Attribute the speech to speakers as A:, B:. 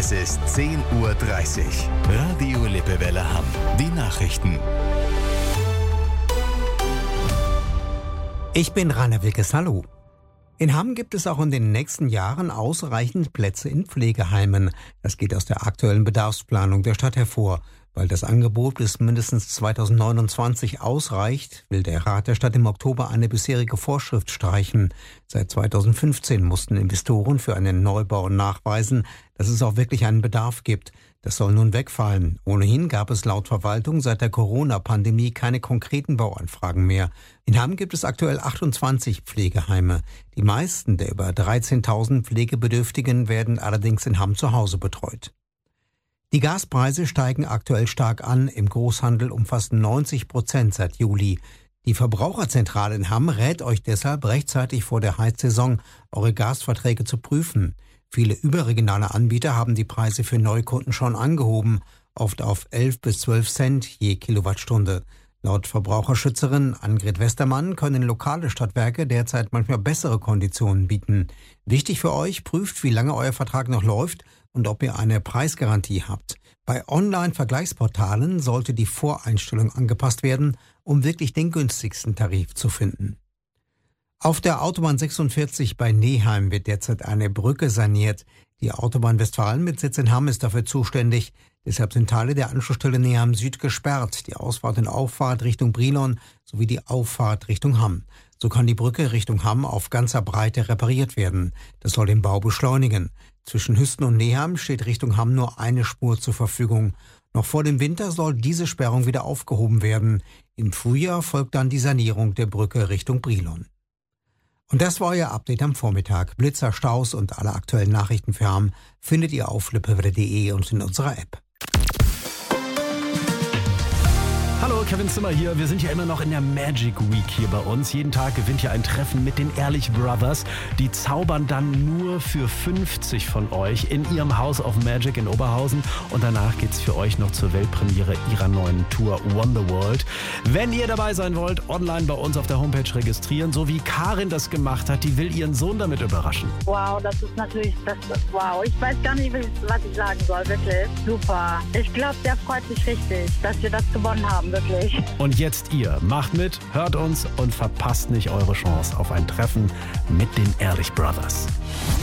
A: Es ist 10:30 Uhr. Radio Lippewelle Hamm. Die Nachrichten.
B: Ich bin Rainer Wilkes, hallo. In Hamm gibt es auch in den nächsten Jahren ausreichend Plätze in Pflegeheimen. Das geht aus der aktuellen Bedarfsplanung der Stadt hervor. Weil das Angebot bis mindestens 2029 ausreicht, will der Rat der Stadt im Oktober eine bisherige Vorschrift streichen. Seit 2015 mussten Investoren für einen Neubau nachweisen, dass es auch wirklich einen Bedarf gibt. Das soll nun wegfallen. Ohnehin gab es laut Verwaltung seit der Corona-Pandemie keine konkreten Bauanfragen mehr. In Hamm gibt es aktuell 28 Pflegeheime. Die meisten der über 13.000 Pflegebedürftigen werden allerdings in Hamm zu Hause betreut. Die Gaspreise steigen aktuell stark an, im Großhandel um fast 90% seit Juli. Die Verbraucherzentrale in Hamm rät euch deshalb, rechtzeitig vor der Heizsaison eure Gasverträge zu prüfen. Viele überregionale Anbieter haben die Preise für Neukunden schon angehoben, oft auf 11 bis 12 Cent je Kilowattstunde. Laut Verbraucherschützerin Annegret Westermann können lokale Stadtwerke derzeit manchmal bessere Konditionen bieten. Wichtig für euch, prüft, wie lange euer Vertrag noch läuft und ob ihr eine Preisgarantie habt. Bei Online-Vergleichsportalen sollte die Voreinstellung angepasst werden, um wirklich den günstigsten Tarif zu finden. Auf der Autobahn 46 bei Neheim wird derzeit eine Brücke saniert. Die Autobahn Westfalen mit Sitz in Hamm ist dafür zuständig. Deshalb sind Teile der Anschlussstelle Neheim Süd gesperrt, die Ausfahrt und Auffahrt Richtung Brilon sowie die Auffahrt Richtung Hamm. So kann die Brücke Richtung Hamm auf ganzer Breite repariert werden. Das soll den Bau beschleunigen. Zwischen Hüsten und Neheim steht Richtung Hamm nur eine Spur zur Verfügung. Noch vor dem Winter soll diese Sperrung wieder aufgehoben werden. Im Frühjahr folgt dann die Sanierung der Brücke Richtung Brilon. Und das war euer Update am Vormittag. Blitzer, Staus und alle aktuellen Nachrichten für Hamm findet ihr auf lippewelle.de und in unserer App.
C: Hallo, Kevin Zimmer hier. Wir sind ja immer noch in der Magic Week hier bei uns. Jeden Tag gewinnt ihr ein Treffen mit den Ehrlich Brothers. Die zaubern dann nur für 50 von euch in ihrem House of Magic in Oberhausen. Und danach geht's für euch noch zur Weltpremiere ihrer neuen Tour Wonderworld. Wenn ihr dabei sein wollt, online bei uns auf der Homepage registrieren. So wie Karin das gemacht hat, die will ihren Sohn damit überraschen.
D: Wow, das ist natürlich, wow. Ich weiß gar nicht, was ich sagen soll, wirklich. Super. Ich glaube, der freut sich richtig, dass wir das gewonnen haben. Wirklich.
C: Und jetzt ihr. Macht mit, hört uns und verpasst nicht eure Chance auf ein Treffen mit den Ehrlich Brothers.